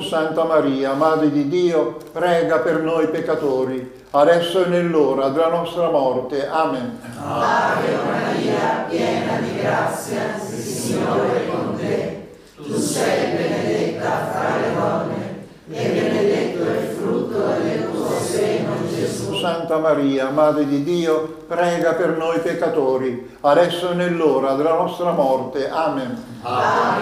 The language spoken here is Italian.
Santa Maria, Madre di Dio, prega per noi peccatori, adesso e nell'ora della nostra morte. Amen. Ave Maria, piena di grazia, il Signore è con te. Tu sei benedetta fra le donne, e benedetto è il frutto del tuo seno, Gesù. Santa Maria, Madre di Dio, prega per noi peccatori, adesso e nell'ora della nostra morte. Amen. Ave